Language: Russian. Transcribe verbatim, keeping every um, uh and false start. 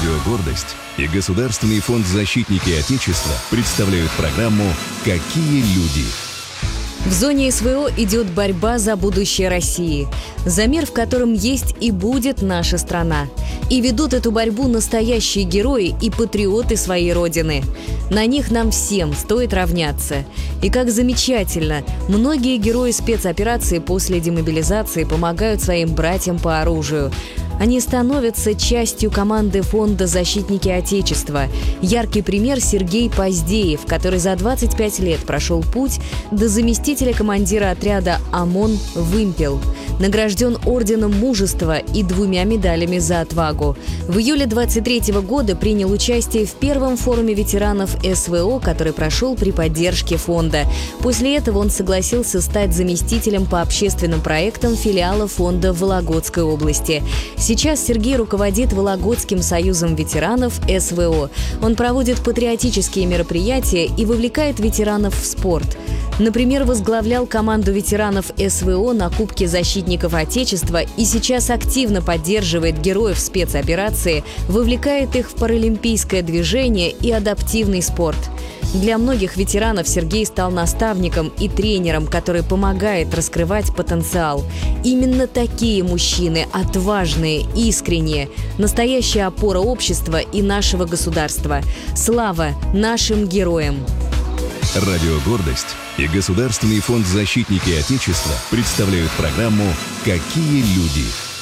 Радио «Гордость» и Государственный фонд «Защитники Отечества» представляют программу «Какие люди?». В зоне СВО идет борьба за будущее России, за мир, в котором есть и будет наша страна. И ведут эту борьбу настоящие герои и патриоты своей Родины. На них нам всем стоит равняться. И как замечательно, многие герои спецоперации после демобилизации помогают своим братьям по оружию. Они становятся частью команды фонда «Защитники Отечества». Яркий пример — Сергей Поздеев, который за двадцать пять лет прошел путь до заместителя командира отряда ОМОН «Вымпел». Награжден орденом мужества и двумя медалями за отвагу. В июле двадцать третьего года принял участие в первом форуме ветеранов СВО, который прошел при поддержке фонда. После этого он согласился стать заместителем по общественным проектам филиала фонда в Вологодской области. Сейчас Сергей руководит Вологодским союзом ветеранов СВО. Он проводит патриотические мероприятия и вовлекает ветеранов в спорт. Например, возглавлял команду ветеранов СВО на Кубке защитников Отечества и сейчас активно поддерживает героев спецоперации, вовлекает их в паралимпийское движение и адаптивный спорт. Для многих ветеранов Сергей стал наставником и тренером, который помогает раскрывать потенциал. Именно такие мужчины, отважные, искренние, настоящая опора общества и нашего государства. Слава нашим героям! Радио «Гордость» и Государственный фонд «Защитники Отечества» представляют программу «Какие люди?».